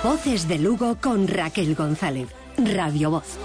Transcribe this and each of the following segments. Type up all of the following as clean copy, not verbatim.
Voces de Lugo con Raquel González. Radio Voz.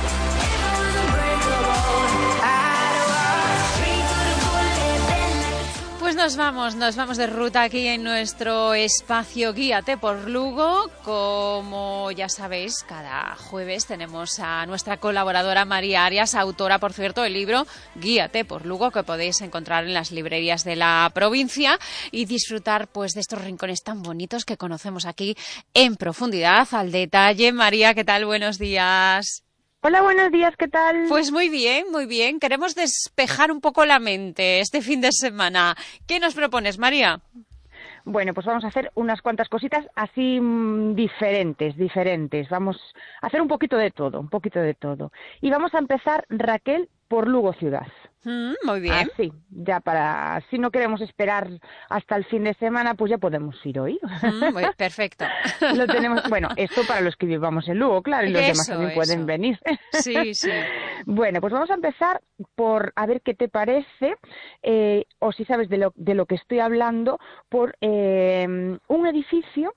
Pues nos vamos de ruta aquí en nuestro espacio Guíate por Lugo. Como ya sabéis, cada jueves tenemos a nuestra colaboradora María Arias, autora, por cierto, del libro Guíate por Lugo, que podéis encontrar en las librerías de la provincia y disfrutar pues de estos rincones tan bonitos que conocemos aquí en profundidad, al detalle. María, ¿qué tal? Buenos días. Hola, buenos días, ¿qué tal? Pues muy bien, muy bien. Queremos despejar un poco la mente este fin de semana. ¿Qué nos propones, María? Bueno, pues vamos a hacer unas cuantas cositas así diferentes. Vamos a hacer un poquito de todo. Y vamos a empezar, Raquel, por Lugo ciudad. Muy bien. Así, ya para, si no queremos esperar hasta el fin de semana, pues ya podemos ir hoy. Perfecto. Lo tenemos, bueno, esto para los que vivamos en Lugo, claro, y los demás también pueden venir. Sí, sí. Bueno, pues vamos a empezar por a ver qué te parece, o si sabes de lo que estoy hablando, por un edificio,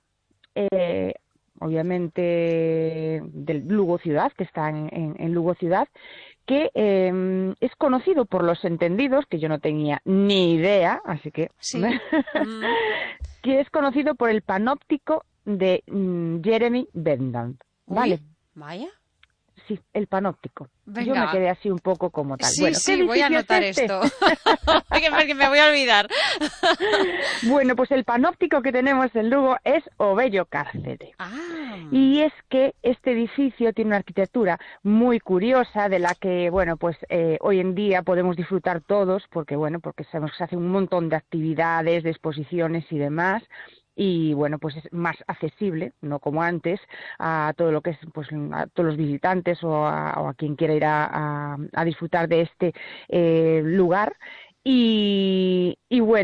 obviamente del Lugo ciudad, que está en Lugo ciudad, que es conocido por los entendidos, que yo no tenía ni idea, así que... Sí. que es conocido por el panóptico de Jeremy Bentham, ¿vale? Vaya. Sí, el panóptico. Venga. Yo me quedé así un poco como tal. Sí, bueno, sí, voy a anotar esto. Porque me voy a olvidar. Bueno, pues el panóptico que tenemos en Lugo es Obello Cárcere. Y es que este edificio tiene una arquitectura muy curiosa, de la que, bueno, pues hoy en día podemos disfrutar todos, porque se hace un montón de actividades, de exposiciones y demás. Y bueno, pues es más accesible, no como antes, a todo lo que es, pues a todos los visitantes o a quien quiera ir a disfrutar de este lugar. Y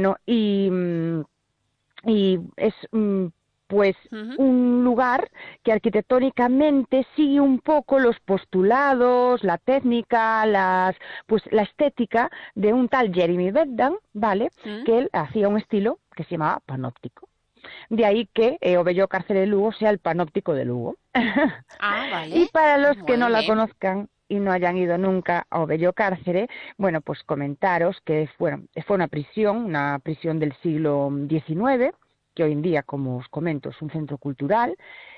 es pues un lugar que arquitectónicamente sigue un poco los postulados, la técnica, la estética de un tal Jeremy Bentham, ¿vale? Que él hacía un estilo que se llamaba panóptico. De ahí que Obello Cárcere de Lugo sea el panóptico de Lugo. Vale. Y para los que no la conozcan y no hayan ido nunca a Obello Cárcere, bueno, pues comentaros que fue una prisión del siglo XIX, que hoy en día, como os comento, es un centro cultural.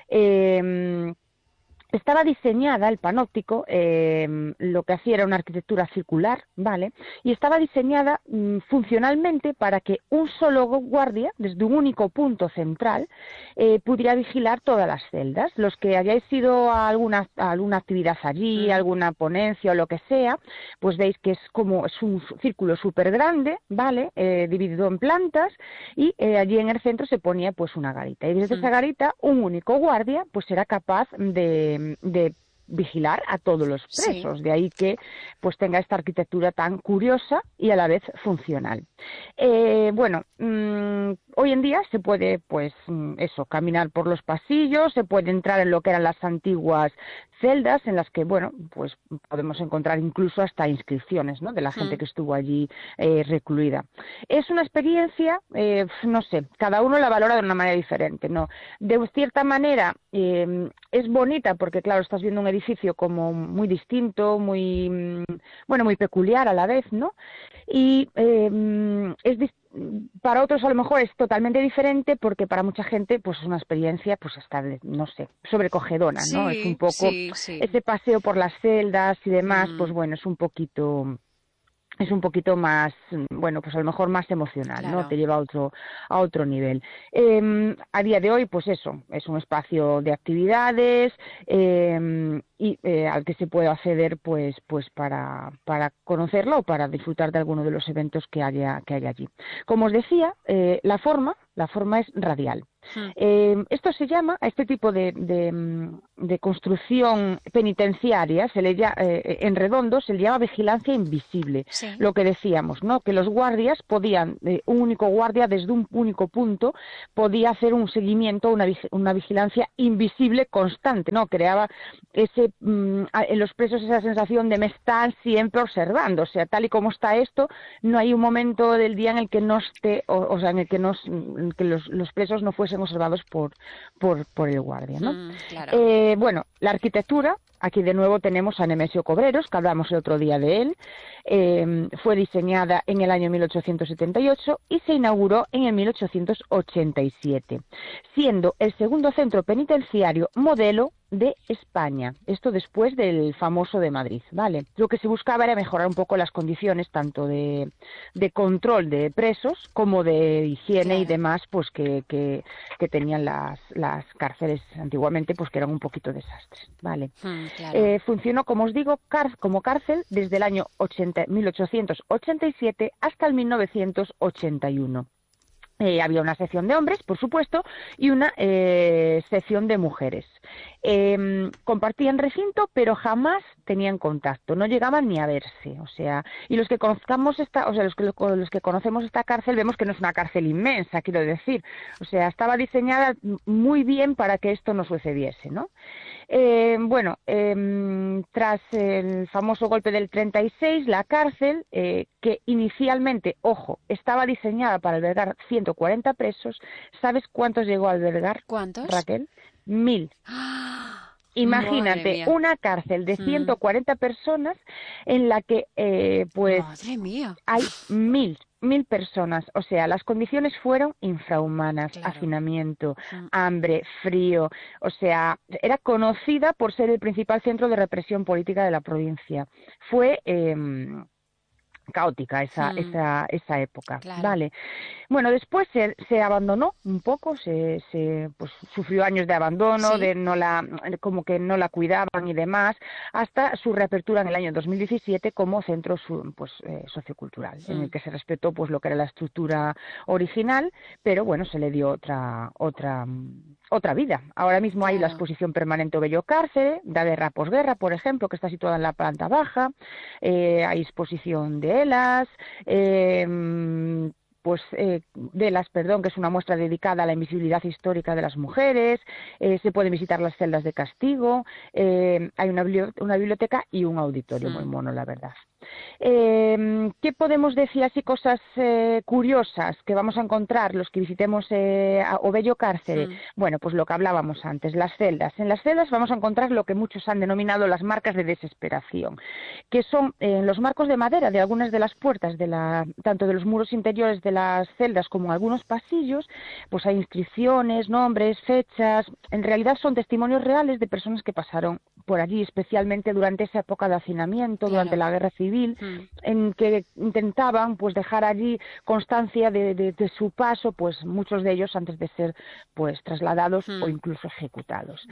Estaba diseñada, el panóptico, lo que hacía era una arquitectura circular, ¿vale? Y estaba diseñada funcionalmente para que un solo guardia, desde un único punto central, pudiera vigilar todas las celdas. Los que hayáis ido a alguna actividad allí, alguna ponencia o lo que sea, pues veis que es un círculo súper grande, ¿vale? Dividido en plantas, y allí en el centro se ponía pues una garita. Y desde esa garita, un único guardia pues era capaz de vigilar a todos los presos, de ahí que pues tenga esta arquitectura tan curiosa y a la vez funcional. Hoy en día se puede caminar por los pasillos, se puede entrar en lo que eran las antiguas celdas, en las que pues podemos encontrar incluso hasta inscripciones, ¿no?, de la gente que estuvo allí recluida. Es una experiencia, no sé, cada uno la valora de una manera diferente, ¿no? De cierta manera es bonita porque, claro, estás viendo un edificio como muy distinto, muy peculiar a la vez, ¿no? Y para otros a lo mejor es totalmente diferente, porque para mucha gente pues es una experiencia pues hasta, no sé, sobrecogedora, ¿no? Es un poco ese paseo por las celdas y demás, pues bueno, es un poquito más, pues a lo mejor más emocional, claro, ¿no? Te lleva a otro nivel. A día de hoy, pues eso, es un espacio de actividades al que se puede acceder pues para conocerlo o para disfrutar de alguno de los eventos que haya allí. Como os decía, la forma es radial. Esto se llama, a este tipo de construcción penitenciaria, en redondo, se le llama vigilancia invisible. Sí. Lo que decíamos, ¿no?, que los guardias podían, un único guardia desde un único punto podía hacer un seguimiento, una vigilancia invisible constante, ¿no? Creaba en los presos esa sensación de me están siempre observando. O sea, tal y como está esto, no hay un momento del día en el que no esté, en el que no que los presos no fuesen observados por el guardia, ¿no? Claro. Bueno, la arquitectura, aquí de nuevo tenemos a Nemesio Cobreros, que hablamos el otro día de él. Fue diseñada en el año 1878 y se inauguró en el 1887, siendo el segundo centro penitenciario modelo de España. Esto después del famoso de Madrid, ¿vale? Lo que se buscaba era mejorar un poco las condiciones tanto de control de presos como de higiene y demás, pues que tenían las cárceles antiguamente, pues que eran un poquito desastres, ¿vale? Claro. Funcionó, como os digo, como cárcel desde el año 1887 hasta el 1981. Había una sección de hombres, por supuesto, y una sección de mujeres. Compartían recinto, pero jamás tenían contacto, no llegaban ni a verse. O sea, y los que conozcamos los que conocemos esta cárcel vemos que no es una cárcel inmensa, quiero decir. O sea, estaba diseñada muy bien para que esto no sucediese, ¿no? Tras el famoso golpe del 36, la cárcel, que inicialmente, ojo, estaba diseñada para albergar 140 presos, ¿sabes cuántos llegó a albergar? ¿Cuántos? Raquel, 1000. Imagínate, una cárcel de 140 personas en la que, Madre mía. hay 1000 personas. O sea, las condiciones fueron infrahumanas, Claro. hacinamiento, hambre, frío. O sea, era conocida por ser el principal centro de represión política de la provincia. Fue caótica esa época, Claro. ¿vale? Bueno, después se abandonó un poco, pues sufrió años de abandono, ¿Sí? como que no la cuidaban y demás, hasta su reapertura en el año 2017 como centro sociocultural, en el que se respetó pues lo que era la estructura original, pero bueno, se le dio otra vida. Ahora mismo hay la exposición permanente Bello Cárcere, de guerra posguerra, por ejemplo, que está situada en la planta baja. Hay exposición de Delas, que es una muestra dedicada a la invisibilidad histórica de las mujeres. Se pueden visitar las celdas de castigo. Hay una biblioteca y un auditorio muy mono, la verdad. ¿Qué podemos decir así, cosas curiosas que vamos a encontrar los que visitemos o Bello Cárcere? Bueno, pues lo que hablábamos antes, las celdas. En las celdas vamos a encontrar lo que muchos han denominado las marcas de desesperación, que son los marcos de madera de algunas de las puertas, tanto de los muros interiores de las celdas como en algunos pasillos, pues hay inscripciones, nombres, fechas. En realidad son testimonios reales de personas que pasaron por allí, especialmente durante esa época de hacinamiento, durante la Guerra Civil, en que intentaban pues dejar allí constancia de su paso, pues muchos de ellos antes de ser pues trasladados o incluso ejecutados.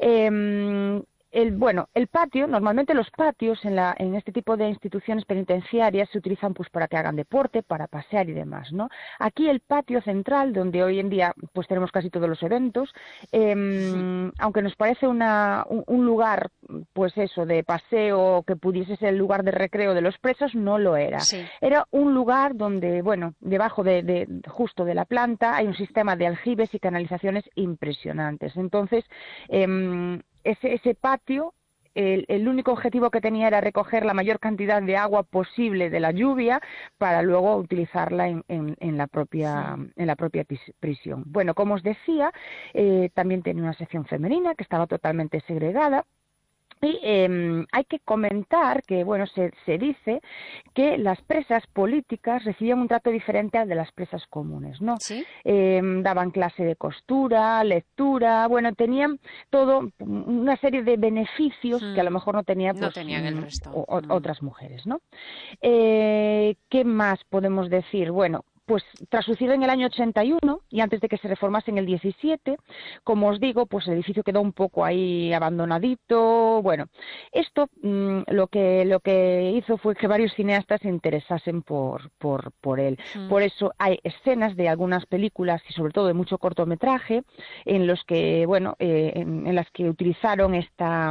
El patio, normalmente los patios en este tipo de instituciones penitenciarias se utilizan pues para que hagan deporte, para pasear y demás, ¿no? Aquí el patio central, donde hoy en día pues tenemos casi todos los eventos, aunque nos parece un lugar pues eso de paseo, que pudiese ser el lugar de recreo de los presos, no lo era. Sí. Era un lugar donde, bueno, debajo justo de la planta hay un sistema de aljibes y canalizaciones impresionantes. Entonces, ese patio, el único objetivo que tenía era recoger la mayor cantidad de agua posible de la lluvia para luego utilizarla en la propia prisión. Bueno, como os decía, también tenía una sección femenina que estaba totalmente segregada. Y hay que comentar que, bueno, se dice que las presas políticas recibían un trato diferente al de las presas comunes, ¿no? ¿Sí? Daban clase de costura, lectura, bueno, tenían todo una serie de beneficios que a lo mejor no tenían el resto. Otras mujeres, ¿no? ¿Qué más podemos decir? Bueno, pues tras su cierre en el año 81 y antes de que se reformase en el 17, como os digo, pues el edificio quedó un poco ahí abandonadito. Bueno, esto lo que hizo fue que varios cineastas se interesasen por él. Por eso hay escenas de algunas películas y sobre todo de mucho cortometraje en los que, bueno, en las que utilizaron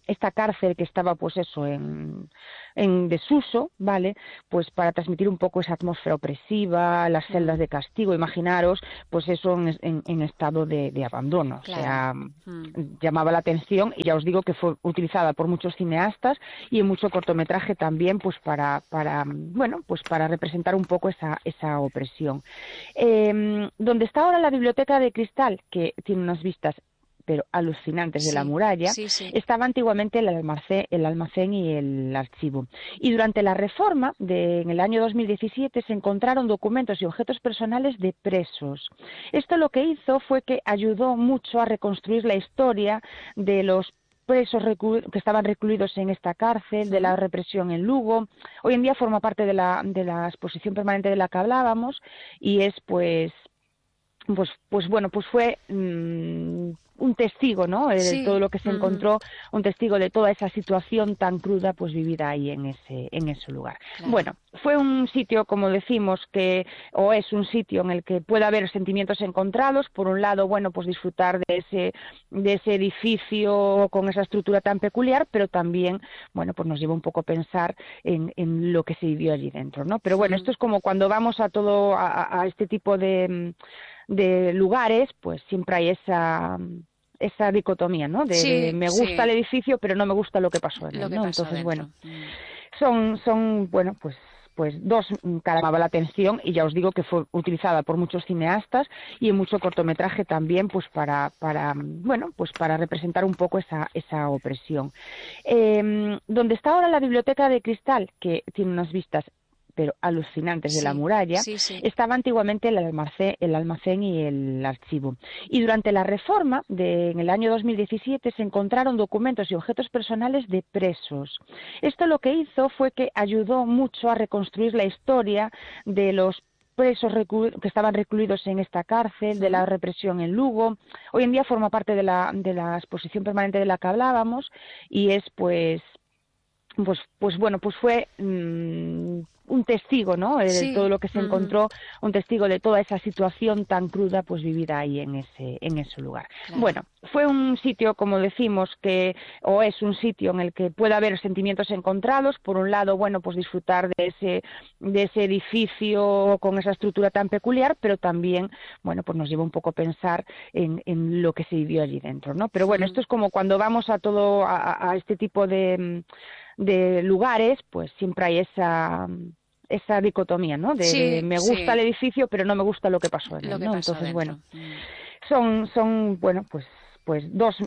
esta cárcel que estaba pues eso en desuso, ¿vale? Pues para transmitir un poco esa atmósfera opresiva, las celdas de castigo, imaginaros, pues eso en estado de abandono. Claro. O sea, llamaba la atención y ya os digo que fue utilizada por muchos cineastas y en mucho cortometraje también, pues para representar un poco esa opresión. Donde está ahora la Biblioteca de Cristal, que tiene unas vistas pero alucinantes de la muralla, estaba antiguamente el almacén y el archivo. Y durante la reforma, en el año 2017, se encontraron documentos y objetos personales de presos. Esto lo que hizo fue que ayudó mucho a reconstruir la historia de los presos que estaban recluidos en esta cárcel, de la represión en Lugo. Hoy en día forma parte de la exposición permanente de la que hablábamos y es pues fue un testigo, ¿no? De todo lo que se encontró, un testigo de toda esa situación tan cruda, pues vivida ahí en ese lugar. Claro. Bueno, fue un sitio, como decimos, es un sitio en el que puede haber sentimientos encontrados. Por un lado, bueno, pues disfrutar de ese edificio con esa estructura tan peculiar, pero también, bueno, pues nos lleva un poco a pensar en lo que se vivió allí dentro, ¿no? Pero bueno, esto es como cuando vamos a este tipo de lugares, pues siempre hay esa dicotomía, ¿no? Me gusta el edificio, pero no me gusta lo que pasó en él, ¿no? Entonces, bueno, son bueno, pues dos que llamaba la atención y ya os digo que fue utilizada por muchos cineastas y en mucho cortometraje también, pues para representar un poco esa opresión. Donde está ahora la Biblioteca de Cristal, que tiene unas vistas pero alucinantes de la muralla, estaba antiguamente el almacén y el archivo. Y durante la reforma, en el año 2017, se encontraron documentos y objetos personales de presos. Esto lo que hizo fue que ayudó mucho a reconstruir la historia de los presos que estaban recluidos en esta cárcel, de la represión en Lugo. Hoy en día forma parte de la exposición permanente de la que hablábamos y es fue un testigo, ¿no? De todo lo que se encontró, un testigo de toda esa situación tan cruda, pues vivida ahí en ese lugar. Claro. Bueno, fue un sitio, como decimos, es un sitio en el que puede haber sentimientos encontrados. Por un lado, bueno, pues disfrutar de ese edificio con esa estructura tan peculiar, pero también, bueno, pues nos lleva un poco a pensar en lo que se vivió allí dentro, ¿no? Pero bueno, esto es como cuando vamos a este tipo de lugares, pues siempre hay esa dicotomía, ¿no? Me gusta el edificio, pero no me gusta lo que pasó en él, ¿no? Entonces, bueno, son bueno, pues dos